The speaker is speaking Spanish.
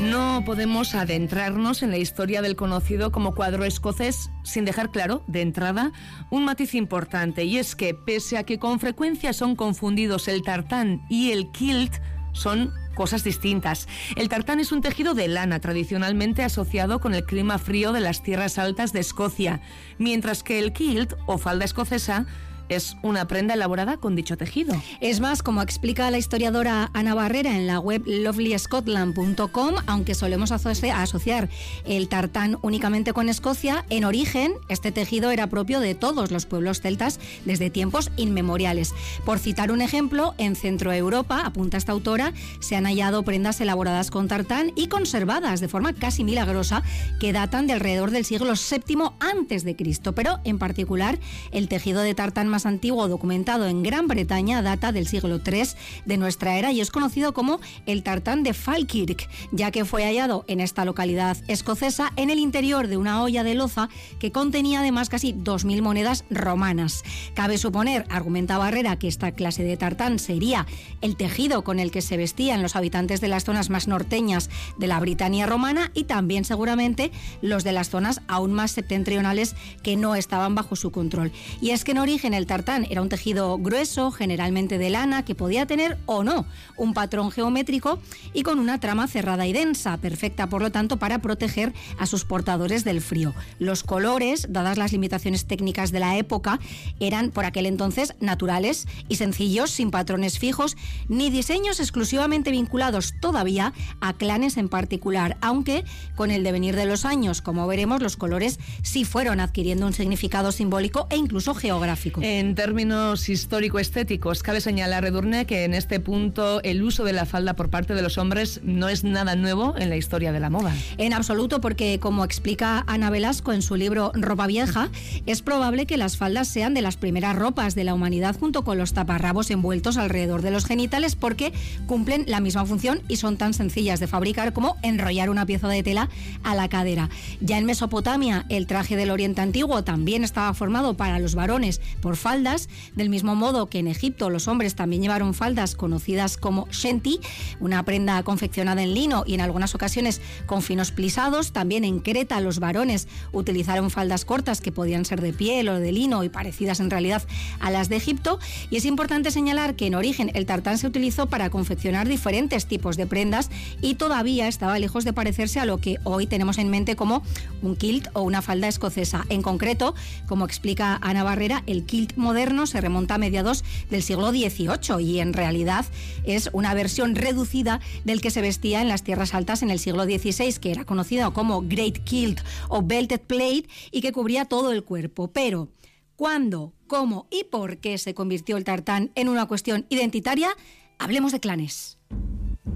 No podemos adentrarnos en la historia del conocido como cuadro escocés sin dejar claro, de entrada, un matiz importante, y es que, pese a que con frecuencia son confundidos el tartán y el kilt, son cosas distintas. El tartán es un tejido de lana tradicionalmente asociado con el clima frío de las tierras altas de Escocia, mientras que el kilt, o falda escocesa, es una prenda elaborada con dicho tejido. Es más, como explica la historiadora Ana Barrera en la web lovelyscotland.com, aunque solemos asociar el tartán únicamente con Escocia, en origen este tejido era propio de todos los pueblos celtas desde tiempos inmemoriales. Por citar un ejemplo, en Centroeuropa, apunta esta autora, se han hallado prendas elaboradas con tartán y conservadas de forma casi milagrosa que datan de alrededor del siglo VII a.C., pero en particular el tejido de tartán más antiguo documentado en Gran Bretaña data del siglo III de nuestra era y es conocido como el tartán de Falkirk, ya que fue hallado en esta localidad escocesa en el interior de una olla de loza que contenía además casi 2.000 monedas romanas. Cabe suponer, argumenta Barrera, que esta clase de tartán sería el tejido con el que se vestían los habitantes de las zonas más norteñas de la Britania romana y también seguramente los de las zonas aún más septentrionales que no estaban bajo su control. Y es que en origen el tartán era un tejido grueso, generalmente de lana, que podía tener o no un patrón geométrico y con una trama cerrada y densa, perfecta por lo tanto para proteger a sus portadores del frío. Los colores, dadas las limitaciones técnicas de la época, eran por aquel entonces naturales y sencillos, sin patrones fijos, ni diseños exclusivamente vinculados todavía a clanes en particular, aunque con el devenir de los años, como veremos, los colores sí fueron adquiriendo un significado simbólico e incluso geográfico. En términos histórico-estéticos, cabe señalar, Edurne, que en este punto el uso de la falda por parte de los hombres no es nada nuevo en la historia de la moda. En absoluto, porque como explica Ana Velasco en su libro Ropa Vieja, es probable que las faldas sean de las primeras ropas de la humanidad junto con los taparrabos envueltos alrededor de los genitales porque cumplen la misma función y son tan sencillas de fabricar como enrollar una pieza de tela a la cadera. Ya en Mesopotamia, el traje del Oriente Antiguo también estaba formado para los varones por faldas, del mismo modo que en Egipto los hombres también llevaron faldas conocidas como shenti, una prenda confeccionada en lino y en algunas ocasiones con finos plisados. También en Creta los varones utilizaron faldas cortas que podían ser de piel o de lino y parecidas en realidad a las de Egipto. Y es importante señalar que en origen el tartán se utilizó para confeccionar diferentes tipos de prendas y todavía estaba lejos de parecerse a lo que hoy tenemos en mente como un kilt o una falda escocesa. En concreto, como explica Ana Barrera, el kilt moderno se remonta a mediados del siglo XVIII y en realidad es una versión reducida del que se vestía en las tierras altas en el siglo XVI, que era conocido como Great Kilt o Belted Plate y que cubría todo el cuerpo. Pero ¿cuándo, cómo y por qué se convirtió el tartán en una cuestión identitaria? Hablemos de clanes.